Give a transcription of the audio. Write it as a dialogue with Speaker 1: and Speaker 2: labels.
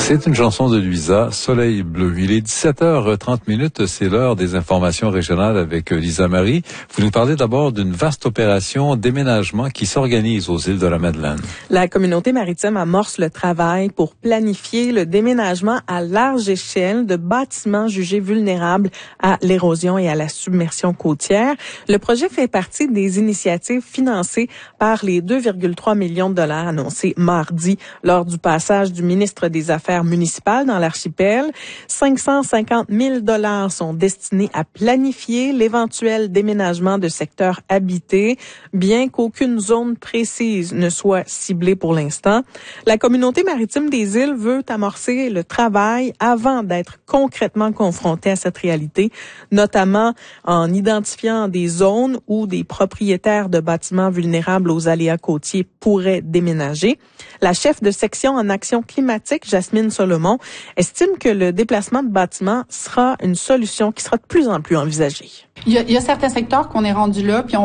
Speaker 1: C'est une chanson de Luisa, Soleil bleu. Il est 17h30, c'est l'heure des informations régionales avec Lisa Marie. Vous nous parlez d'abord d'une vaste opération déménagement qui s'organise aux îles de la Madeleine.
Speaker 2: La communauté maritime amorce le travail pour planifier le déménagement à large échelle de bâtiments jugés vulnérables à l'érosion et à la submersion côtière. Le projet fait partie des initiatives financées par les 2,3 millions de dollars annoncés mardi lors du passage du ministre des Affaires municipales dans l'archipel. 550 000 dollars sont destinés à planifier l'éventuel déménagement de secteurs habités, bien qu'aucune zone précise ne soit ciblée pour l'instant. La communauté maritime des îles veut amorcer le travail avant d'être concrètement confrontée à cette réalité, notamment en identifiant des zones où des propriétaires de bâtiments vulnérables aux aléas côtiers pourraient déménager. La chef de section en action climatique, Jasmine Solomon, estime que le déplacement de bâtiments sera une solution qui sera de plus en plus envisagée.
Speaker 3: Il y a certains secteurs qu'on est rendu là, puis